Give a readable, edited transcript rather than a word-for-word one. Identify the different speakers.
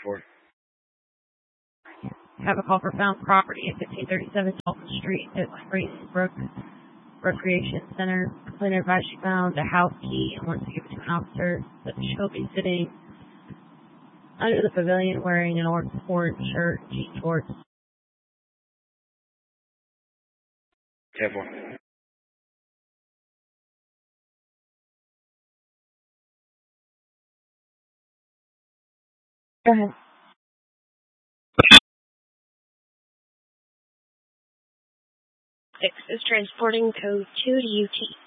Speaker 1: 10-4.
Speaker 2: Have a call for found property at 1537 Dalton Street at Spacebrook Recreation Center. Complainant advised she found a house key and wants to give it to an officer, but she'll be sitting under the pavilion wearing an orange shirt, jean shorts.
Speaker 1: 10-4.
Speaker 2: Go ahead. 6 is transporting code 2 to UT.